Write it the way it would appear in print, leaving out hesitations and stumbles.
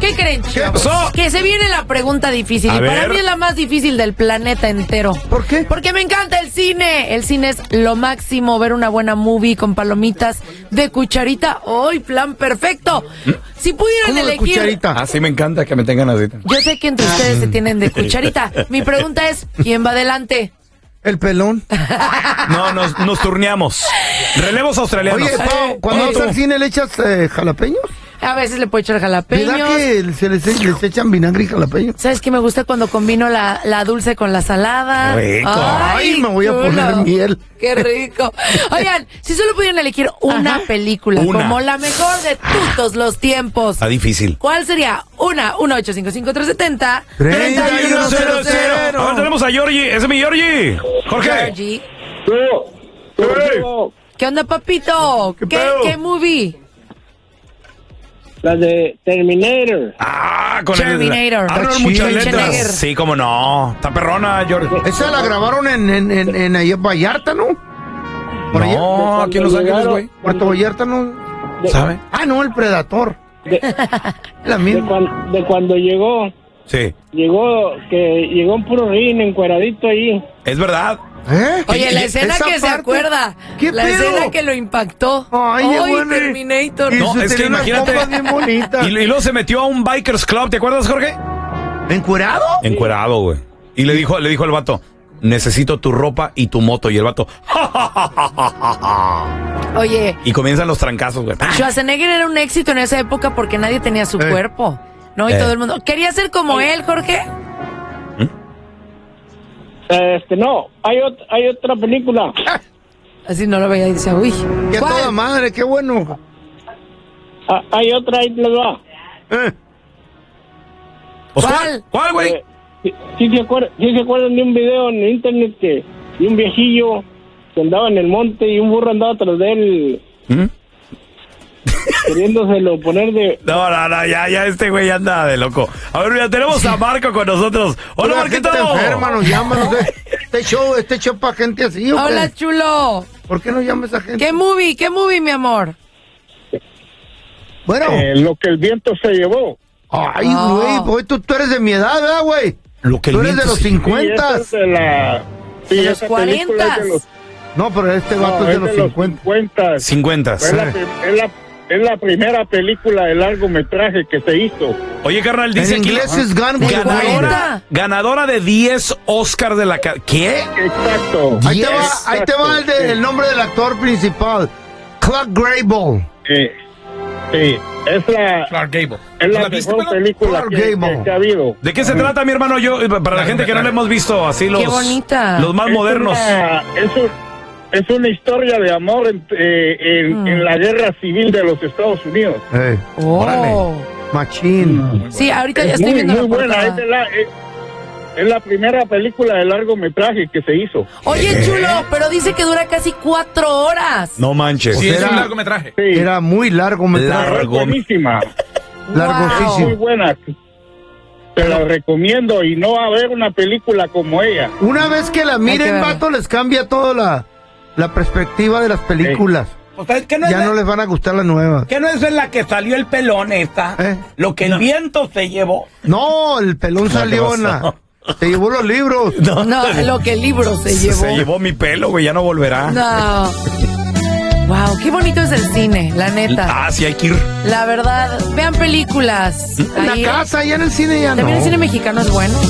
¿Qué creen, chicos? ¿Qué pasó? Que se viene la pregunta difícil. A Y para ver. mí es la más difícil del planeta entero. ¿Por qué? Porque me encanta el cine. El cine es lo máximo. Ver una buena movie con palomitas de cucharita. ¡Ay, plan perfecto! Si pudieran ¿Cómo de elegir... cucharita? Ah, sí, me encanta que me tengan así. Yo sé que entre ustedes se tienen de cucharita. Mi pregunta es, ¿quién va adelante? El pelón. No, nos turneamos. Relevos australianos. Oye, Pau, cuando vas al cine le echas jalapeños. A veces le puedo echar ¿Verdad jalapeños. que se les echan vinagre y jalapeños? ¿Sabes qué me gusta cuando combino la dulce con la salada? Rico. Ay, me voy a poner miel. ¡Qué rico! Oigan, si solo pudieran elegir una película Una. como la mejor de todos los tiempos, Está difícil. ¿cuál sería? 1-855-370 3100. Ahora tenemos a Georgie. Ese es mi Georgie. Jorge. Georgie. Hey. ¿Qué onda, papito? ¿Qué pedo? ¿Qué movie? La de Terminator. Ah, con Terminator. Arnold, Está muchas chida. letras. Schwarzenegger. Sí, cómo no. Está perrona, Georgie. Esa la grabaron en ahí en Vallarta, ¿no? Por allá. No, aquí en Los Ángeles, güey. Puerto Vallarta, ¿no? ¿Sabe? Ah, no, el Predator. La De, misma. de cuando llegó Sí. un puro rin encueradito ahí. Es verdad. ¿Eh? Oye, la escena Esa que se parte- acuerda. ¿Qué La pedo? escena que lo impactó. Ay, bueno. Terminator. Y No, es que tenía unas imagínate. pompas bien bonitas. Y luego se metió a un Bikers Club, ¿te acuerdas, Jorge? ¿Encuerado? Encuerado, güey. Y le dijo al vato, necesito tu ropa y tu moto. Y el vato, ¡ja, ja, ja, ja, ja, ja! Oye, Y comienzan los trancazos, güey. Schwarzenegger era un éxito en esa época porque nadie tenía su cuerpo, ¿no? Y todo el mundo quería ser como él, Jorge. No, hay otra película. Así no lo veía y decía, uy. Que a ¿cuál? toda madre, qué bueno. Hay otra, ahí les va. Pues, ¿Cuál? ¿Cuál, güey? ¿Sí se acuerdan de un video en internet de un viejillo que andaba en el monte y un burro andaba atrás de él ¿Mm? queriéndoselo poner de... No, ya este güey anda de loco. A ver, mira, tenemos a Marco con nosotros. Hola, La gente Marquito. enferma nos llama, no sé. Este show para gente así, ¿o qué? Hola, chulo. ¿Por qué no llama esa gente? ¿Qué movie, mi amor? Bueno. Lo que el viento se llevó. Ay, No. güey, pues tú eres de mi edad, ¿verdad, güey? Lo que el Tú eres de viento los se- 50. de la... De los 40. No, pero este vato es de los 50. 50. Es la primera película de largometraje que se hizo. Oye, carnal, En dice aquí... inglés es Gone with the Wind. Ganadora de 10 Oscars de la... ¿Qué? Exacto. Ahí te va el nombre del actor principal. Clark Gable. Sí, es la... Clark Gable. Es la viste, mejor pelón? película Clark que Gable. ha habido. ¿De qué se trata, mi hermano? Yo, para la gente que no le hemos visto, así los... Qué bonita. Los más modernos. Es una historia de amor en la guerra civil de los Estados Unidos. Oh. Órale. Machín. Sí, ahorita ya Es estoy muy, viendo muy la buena. portada. Es la primera película de largometraje que se hizo. Oye, chulo, pero dice que dura casi 4 horas. No manches. Sí, es un largometraje. Sí, Era muy largo, es buenísima. largosísimo. Muy buena. Te la recomiendo y no va a haber una película como ella. Una vez que la que miren, verla. vato, les cambia toda la perspectiva de las películas. O sea, es que no Ya es no les van a gustar las nuevas. que no es en la que salió el pelón esta. ¿Eh? Lo que el viento se llevó. No, el pelón salió en la... Se llevó los libros. No, lo que el libro se llevó. Se llevó mi pelo, güey, ya no volverá. No. Wow, qué bonito es el cine, la neta. Ah, sí, hay que ir. La verdad, vean películas. En la Ahí- casa, allá en el cine ya no. También el cine mexicano es bueno.